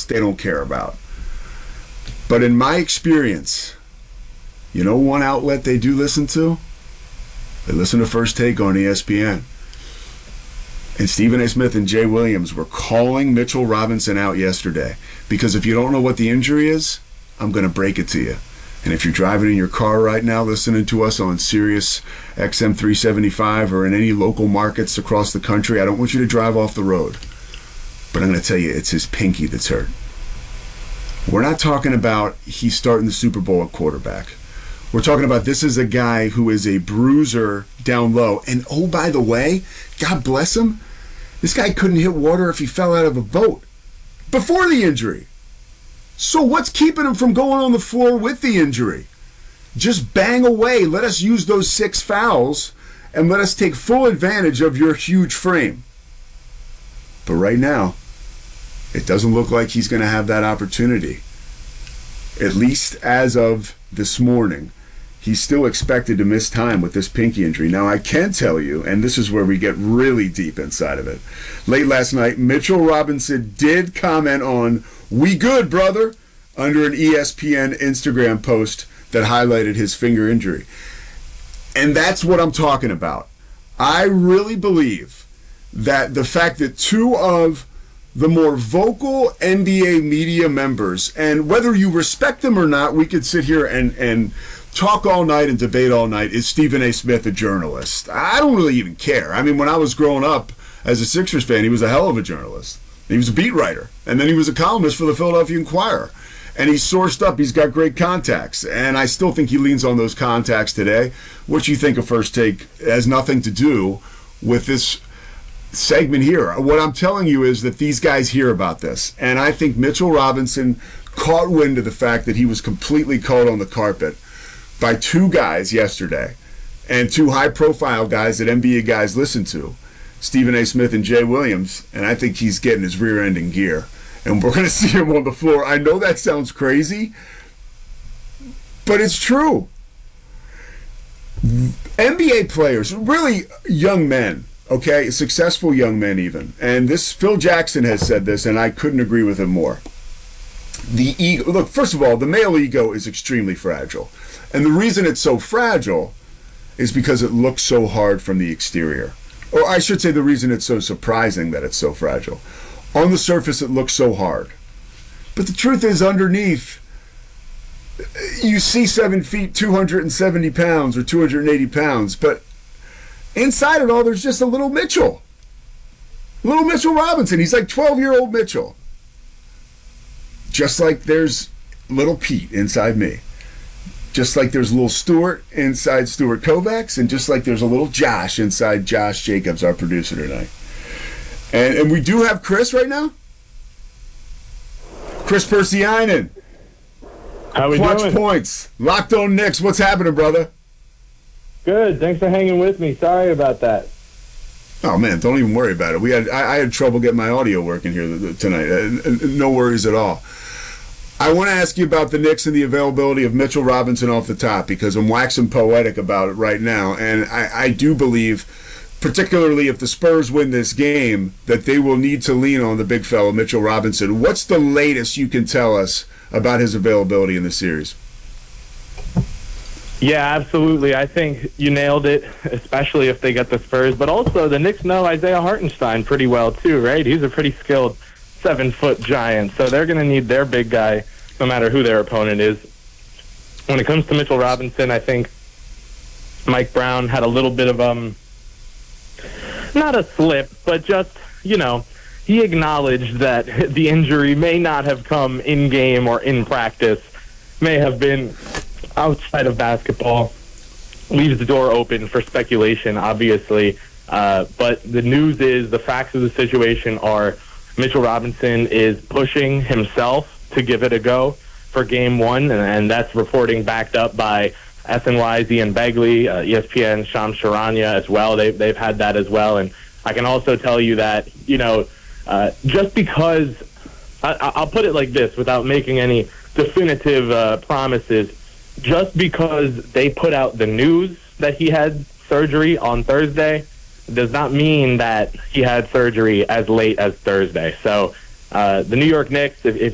else they don't care about. But in my experience, you know one outlet they do listen to? They listen to First Take on ESPN. And Stephen A. Smith and Jay Williams were calling Mitchell Robinson out yesterday. Because if you don't know what the injury is, I'm going to break it to you. And if you're driving in your car right now listening to us on Sirius XM 375 or in any local markets across the country, I don't want you to drive off the road. But I'm going to tell you, it's his pinky that's hurt. We're not talking about he's starting the Super Bowl at quarterback. We're talking about this is a guy who is a bruiser down low. And oh, by the way, God bless him, this guy couldn't hit water if he fell out of a boat before the injury. So what's keeping him from going on the floor with the injury? Just bang away. Let us use those 6 fouls and let us take full advantage of your huge frame. But right now, it doesn't look like he's going to have that opportunity. At least as of this morning. He's still expected to miss time with this pinky injury. Now, I can tell you, and this is where we get really deep inside of it. Late last night, Mitchell Robinson did comment on, "We good, brother," under an ESPN Instagram post that highlighted his finger injury. And that's what I'm talking about. I really believe that the fact that 2 of the more vocal NBA media members, and whether you respect them or not, we could sit here and talk all night and debate all night, is Stephen A. Smith a journalist? I don't really even care. I mean, when I was growing up as a Sixers fan, he was a hell of a journalist. He was a beat writer, and then he was a columnist for the Philadelphia Inquirer. And he's sourced up. He's got great contacts, and I still think he leans on those contacts today. What you think of First Take has nothing to do with this segment here. What I'm telling you is that these guys hear about this, and I think Mitchell Robinson caught wind of the fact that he was completely caught on the carpet by 2 guys yesterday, and 2 high-profile guys that NBA guys listen to, Stephen A. Smith and Jay Williams, and I think he's getting his rear end in gear, and we're going to see him on the floor. I know that sounds crazy, but it's true. NBA players, really young men, okay, successful young men even, and this Phil Jackson has said this, and I couldn't agree with him more. The ego, look, first of all, the male ego is extremely fragile. And the reason it's so fragile is because it looks so hard from the exterior. Or I should say the reason it's so surprising that it's so fragile. On the surface, it looks so hard. But the truth is, underneath, you see 7 feet, 270 pounds or 280 pounds. But inside it all, there's just a little Mitchell. Little Mitchell Robinson. He's like 12-year-old Mitchell. Just like there's little Pete inside me. Just like there's a little Stuart inside Stuart Kovacs, and just like there's a little Josh inside Josh Jacobs, our producer tonight. And we do have Chris right now. Chris Persianen. How we Clutch doing? Points. Locked on Knicks. What's happening, brother? Good. Thanks for hanging with me. Sorry about that. Oh man, don't even worry about it. I had trouble getting my audio working here tonight. No worries at all. I want to ask you about the Knicks and the availability of Mitchell Robinson off the top, because I'm waxing poetic about it right now, and I do believe, particularly if the Spurs win this game, that they will need to lean on the big fella Mitchell Robinson. What's the latest you can tell us about his availability in the series? Yeah, absolutely. I think you nailed it, especially if they get the Spurs. But also, the Knicks know Isaiah Hartenstein pretty well, too, right? He's a pretty skilled 7-foot giant. So they're going to need their big guy, no matter who their opponent is. When it comes to Mitchell Robinson, I think Mike Brown had a little bit of, not a slip, but just, he acknowledged that the injury may not have come in-game or in practice, may have been outside of basketball. Leaves the door open for speculation, obviously. But the news is, the facts of the situation are, Mitchell Robinson is pushing himself to give it a go for Game 1, and that's reporting backed up by SNY's Ian Begley, ESPN Shams Charania as well. They've had that as well. And I can also tell you that, just because, I'll put it like this without making any definitive promises, just because they put out the news that he had surgery on Thursday does not mean that he had surgery as late as Thursday. So the New York Knicks, if